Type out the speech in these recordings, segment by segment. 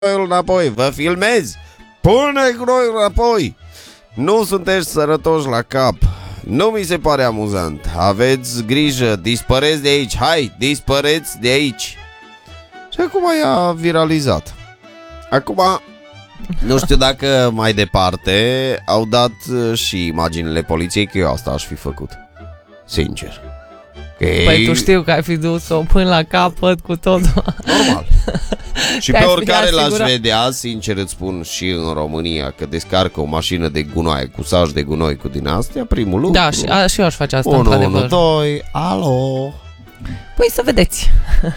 înapoi, vă filmezi, pune gunoiul înapoi. Nu sunteți sărătoși la cap. Nu mi se pare amuzant. Aveți grijă, dispăreți de aici. Hai, dispăreți de aici. Și acum i-a viralizat. Acum, nu știu dacă mai departe au dat și imaginile poliției, că eu asta aș fi făcut. Sincer. Păi tu știu că ai fi dus-o până la capăt cu totul. Normal. Și pe oricare l-aș vedea, sincer îți spun, și în România, că descarcă o mașină de gunoi cu saj de gunoi cu din astea, primul lucru. Da, și eu aș face asta. 112, alo. Păi să vedeți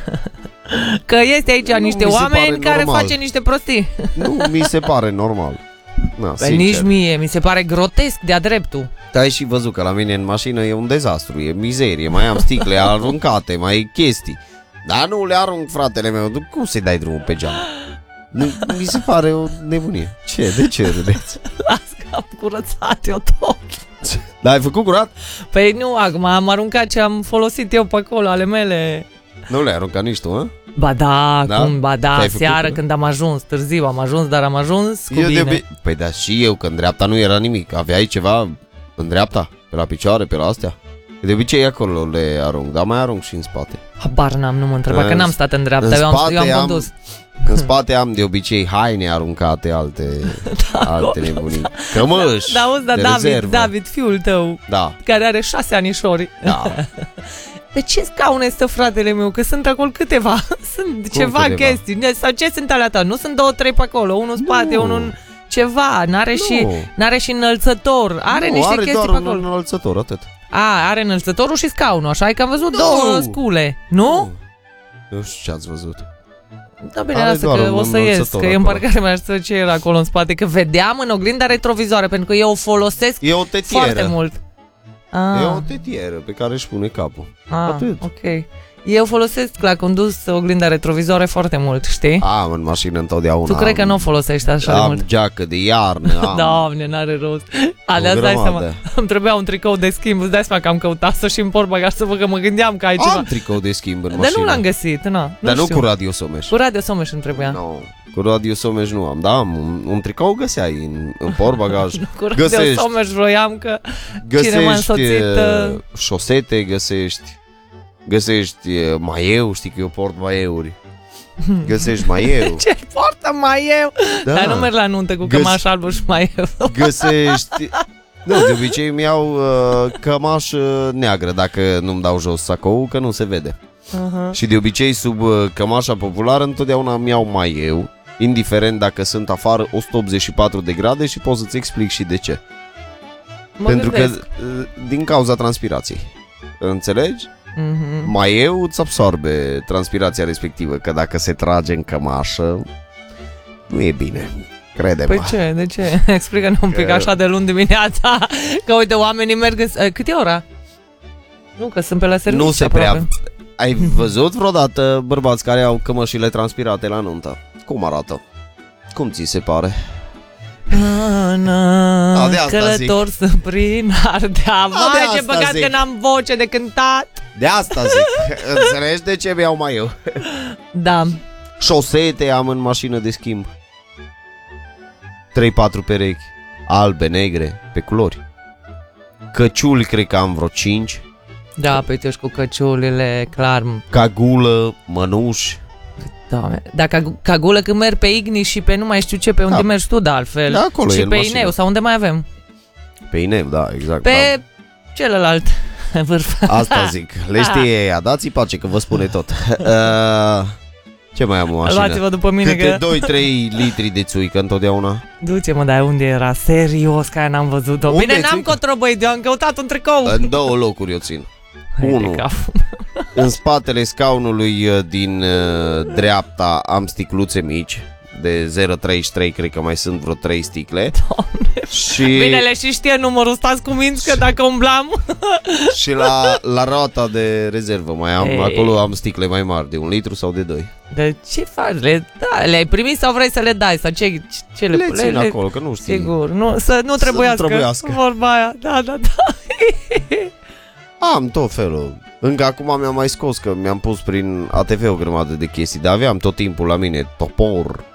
că este aici niște oameni care face niște prostii. Nu mi se pare normal. Păi nici mie, mi se pare grotesc de-a dreptul. Ai și văzut că la mine în mașină e un dezastru, e mizerie, mai am sticle aruncate, mai chestii. Dar nu le arunc, fratele meu, cum să-i dai drumul pe geam? Mi se pare o nebunie. De ce râdeți? Las că am curățat eu tot. Dar ai făcut curat? Păi nu, acum am aruncat ce am folosit eu pe acolo, ale mele. Nu le-ai aruncat nici tu, hă? Ba da, cum, ba da, seară când am ajuns, târziu am ajuns, dar am ajuns cu bine. Păi da, și eu, că în dreapta nu era nimic. Aveai ceva în dreapta? Pe la picioare, pe la astea? De obicei acolo le arunc, dar mai arunc și în spate. Habar n-am, nu mă întreba, că n-am stat în dreapta, eu am condus. În spate am de obicei haine aruncate, alte nebunii. Cămăși de rezervă. David, fiul tău, care are 6 anișori. Da. De ce scaun este fratele meu? Că sunt acolo câteva. Sunt ceva chestii. Sau ce sunt alea ta? Nu sunt 2-3 pe acolo. Unul în spate, unul ceva. N-are și înălțător. Are niște chestii pe acolo. Are doar un înălțător, atât. Are înălțătorul și scaunul. Așa e că am văzut două scule. Nu? Nu știu ce ați văzut. Da, bine, lasă că o să ies, că e în parcare mai știu ce era acolo în spate. Că vedeam în oglinda retrovizoare, pentru că eu o folosesc foarte mult. E o tetieră pe care își pune capul. Atât. Ok. Eu folosesc la condus oglinda retrovizoare foarte mult, știi? În mașină întotdeauna. Tu cred că nu o folosești așa de mult? Am geacă de iarnă. Doamne, n-are rost. De-ați dai seama. Îmi trebuia un tricou de schimb. Îți dai seama că am căutat-o și în portbagaj să văd că mă gândeam că ai ceva. Am tricou de schimb în mașină. Dar nu l-am găsit, Dar nu cu Radio Someș. Cu Radio Someș îmi trebuia. Nu, cu Radio Someș nu am. Da, un tricou găseai în portbagaj. Cu Radio Someș vroiam că cine m-a însoțit. Șosete găsești maieu, știi că eu port maieuri. Găsești maieu. Ce poartă maieu? Da. Dar nu merg la nuntă cu cămaș albă și maieu. Găsești. Nu, de obicei îmi iau cămașă neagră dacă nu-mi dau jos sacou, că nu se vede. Și de obicei sub cămașa populară întotdeauna îmi iau maieu, indiferent dacă sunt afară 184 de grade, și pot să-ți explic și de ce. Pentru că din cauza transpirației. Înțelegi? Maieu îți absorbe transpirația respectivă, că dacă se trage în cămașă nu e bine. Crede-mă. Păi ce? De ce? Explică-ne un pic așa de luni dimineața. Că uite, oamenii merg cât e ora? Nu, că sunt pe la serviciu. Nu se prea. Ai văzut vreodată bărbați care au cămășile transpirate la nuntă? Cum arată? Cum ți se pare? Călător să prin Ardea. Vai, ce păcat că n-am voce de cântat. De asta zic. Înțelegi de ce mi-au mai eu? Da. Șosete am în mașină de schimb. 3-4 perechi, albe, negre, pe culori. Căciuli cred că am vreo 5. Da, pe uite, cu căciulile, clar. Cagulă, mănuși. Doamne. Dar cagulă când merg pe Ignis și pe nu mai știu ce, pe unde mergi tu de altfel. Da, acolo și e pe Ineu, sau unde mai avem? Pe Ineu, da, exact. Pe celălalt vârf. Asta zic, le știe ea, dați-i pace că vă spune tot. Ce mai am o mașină? Luați-vă după mine. Câte 2-3 litri de țuică întotdeauna. Duce-mă, dar unde era? Serios, că n-am văzut-o. Bine, n-am cotrobăit, eu am căutat un tricou. În 2 locuri eu țin. 1. În spatele scaunului din dreapta am sticluțe mici de 0,33, cred că mai sunt vreo 3 sticle. Doamne. Și... Bine, le și știe numărul, stați cu minți că dacă umblam. Și la roata de rezervă mai am, acolo am sticle mai mari, de 1 litru sau de 2. De ce faci? Le-ai primit sau vrei să le dai? Sau ce le țin acolo, că nu știi. Sigur, să nu trebuiască. Vorba aia, da. Am tot felul. Încă acum mi-am mai scos, că mi-am pus prin ATV o grămadă de chestii, dar aveam tot timpul la mine topor,